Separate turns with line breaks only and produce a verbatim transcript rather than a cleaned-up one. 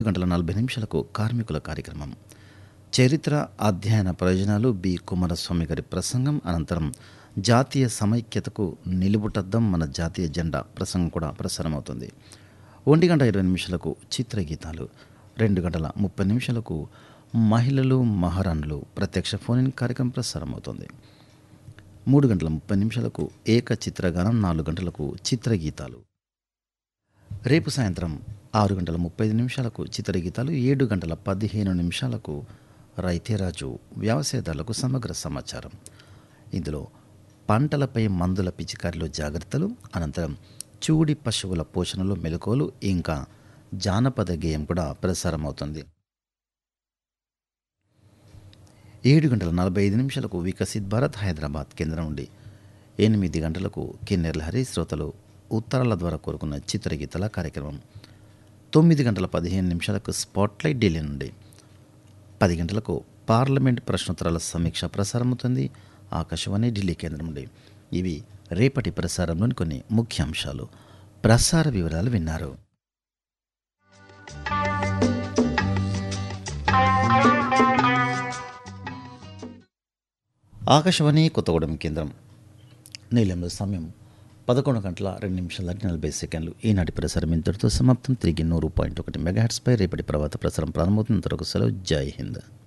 గంటల నలభై నిమిషాలకు కార్మికుల కార్యక్రమం. చరిత్ర అధ్యయన ప్రయోజనాలు బి కుమారస్వామి గారి ప్రసంగం అనంతరం జాతీయ సమైక్యతకు నిలుపుటద్దం మన జాతీయ జెండా ప్రసంగం కూడా ప్రసారమవుతుంది. ఒంటి గంట ఇరవై నిమిషాలకు చిత్రగీతాలు, రెండు గంటల ముప్పై నిమిషాలకు మహిళలు మహారాణులు ప్రత్యక్ష ఫోన్ ఇన్ కార్యక్రమం ప్రసారమవుతుంది. మూడు గంటల ముప్పై నిమిషాలకు ఏక చిత్రగానం, నాలుగు గంటలకు చిత్రగీతాలు. రేపు సాయంత్రం ఆరు గంటల ముప్పై ఐదు నిమిషాలకు చిత్రగీతాలు, ఏడు గంటల పదిహేను నిమిషాలకు రైతేరాజు వ్యవసాయదారులకు సమగ్ర సమాచారం. ఇందులో పంటలపై మందుల పిచికారిలో జాగ్రత్తలు, అనంతరం చూడి పశువుల పోషణలో మెలకువలు, ఇంకా జానపద గేయం కూడా ప్రసారమవుతుంది. ఏడు గంటల నలభై ఐదు నిమిషాలకు వికసిత్ భారత్ హైదరాబాద్ కేంద్రం నుండి, ఎనిమిది గంటలకు కిన్నెర్ల హరి శ్రోతలు ఉత్తరాల ద్వారా కోరుకున్న చిత్రగీతల కార్యక్రమం. తొమ్మిది గంటల పదిహేను నిమిషాలకు స్పాట్లైట్ ఢిల్లీ నుండి, పది గంటలకు పార్లమెంట్ ప్రశ్నోత్తరాల సమీక్ష ప్రసారమవుతుంది ఆకాశవాణి ఢిల్లీ కేంద్రం నుండి. ఇవి రేపటి ప్రసారంలోని కొన్ని ముఖ్యాంశాలు. ప్రసార వివరాలు విన్నారు. ఆకాశవాణి కొత్తగూడెం కేంద్రం. నీలంలో సమయం పదకొండు గంటల రెండు నిమిషాల నలభై సెకండ్లు. ఈనాటి ప్రసారం ఇంతటితో సమాప్తం. తిరిగి నూరు పాయింట్ ఒకటి మెగాహెర్ట్స్పై రేపటి ప్రభాత ప్రసారం ప్రారంభమవుతుంది. ఇంతవరకు సెలవు. జై హింద్.